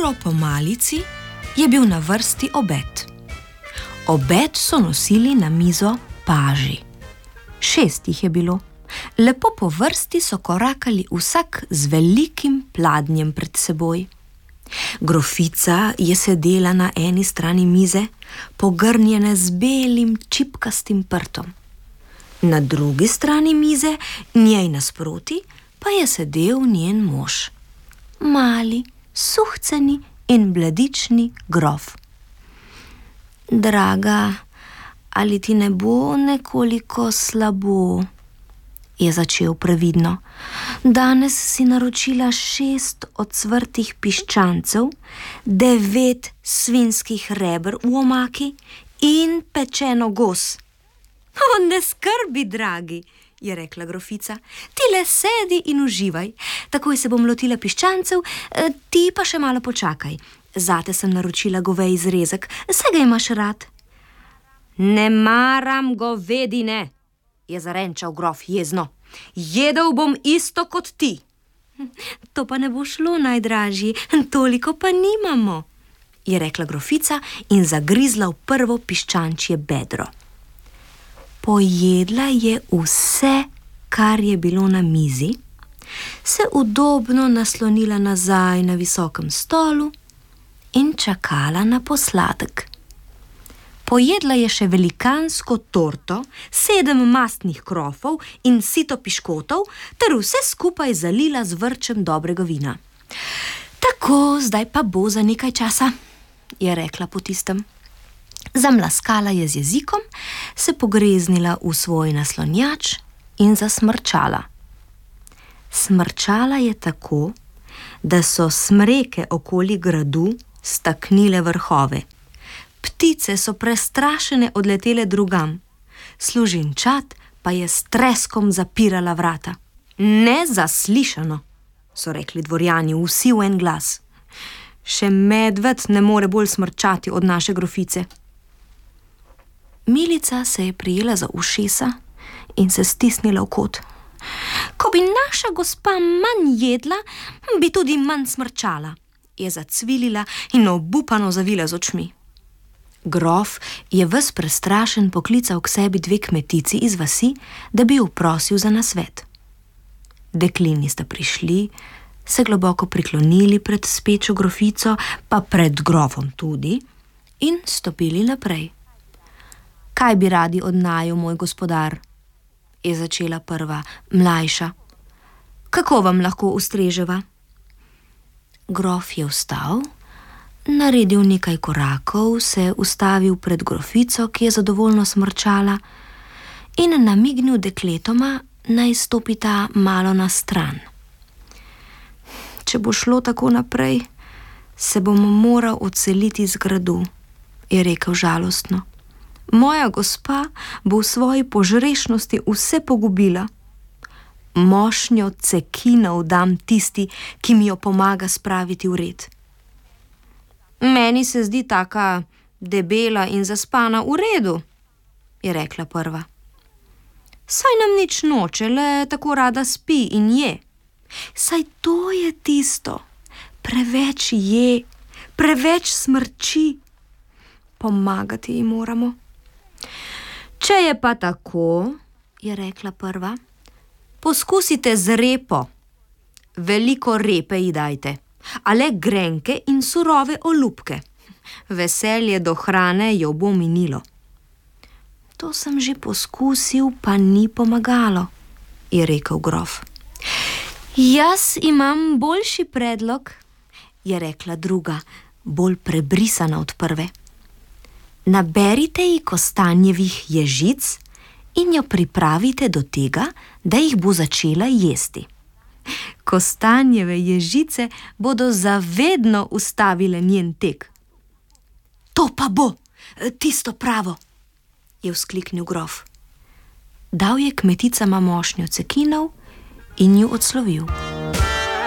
uro po malici je bil na vrsti obed. Obed so nosili na mizo paži. 6 jih je bilo. Lepo po vrsti so korakali vsak z velikim pladnjem pred seboj. Grofica je sedela na eni strani mize, pogrnjene z belim čipkastim prtom. Na drugi strani mize, njej nasproti, pa je sedel njen mož. Mali, suhceni in bledični grof. Draga, ali ti ne bo nekoliko slabo? Je začel previdno. Danes si naročila 6 ocvrtih piščancev, 9 svinjskih reber v omaki in pečeno gos. Ne skrbi, dragi, je rekla grofica. Ti le sedi in uživaj. Takoj se bom lotila piščancev, ti pa še malo počakaj. Zate sem naročila goveji zrezek, saj ga imaš rad. Ne maram govedine, je zarenčal grof jezno. Jedel bom isto kot ti. To pa ne bo šlo, najdražji, toliko pa nimamo, je rekla grofica in zagrizla v prvo piščančje bedro. Pojedla je vse, kar je bilo na mizi, se udobno naslonila nazaj na visokem stolu in čakala na posladek. Pojedla je še velikansko torto, 7 mastnih krofov in sito piškotov ter vse skupaj zalila z vrčem dobrega vina. Tako, zdaj pa bo za nekaj časa, je rekla po tistem. Zamlaskala je z jezikom, se pogreznila v svoj naslonjač in zasmrčala. Smrčala je tako, da so smreke okoli gradu staknile vrhove. Ptice so prestrašene odletele drugam, služinčad pa je s treskom zapirala vrata. Nezaslišano, so rekli dvorjani vsi v en glas. Še medved ne more bolj smrčati od naše grofice. Milica se je prijela za ušesa in se stisnila v kot. Ko bi naša gospa manj jedla, bi tudi manj smrčala, je zacvilila in obupano zavila z očmi. Grof je ves prestrašen poklical k sebi 2 kmetici iz vasi, da bi jo prosil za nasvet. Deklini sta prišli, se globoko priklonili pred spečo grofico, pa pred grofom tudi, in stopili naprej. Kaj bi radi od naju, moj gospodar? Je začela prva, mlajša. Kako vam lahko ustreževa? Grof je vstal, naredil nekaj korakov, se ustavil pred grofico, ki je zadovoljno smrčala, in namignil dekletoma, naj stopita malo na stran. Če bo šlo tako naprej, se bom moral odseliti z gradu, je rekel žalostno. Moja gospa bo v svoji požrešnosti vse pogubila. Mošnjo cekinov dam tisti, ki mi jo pomaga spraviti v red. Meni se zdi taka debela in zaspana v redu, je rekla prva. Saj nam nič noče, le tako rada spi in je. Saj to je tisto, preveč je, preveč smrči. Pomagati ji moramo. Če je pa tako, je rekla prva, poskusite z repo. Veliko repe ji dajte, a le grenke in surove olupke. Veselje do hrane jo bo minilo. To sem že poskusil, pa ni pomagalo, je rekel grof. Jaz imam boljši predlog, je rekla druga, bolj prebrisana od prve. Naberite ji kostanjevih ježic in jo pripravite do tega, da jih bo začela jesti. Kostanjeve ježice bodo zavedno ustavile njen tek. To pa bo, tisto pravo, je vzkliknil grof. Dal je kmeticama mošnjo cekinov in ju odslovil.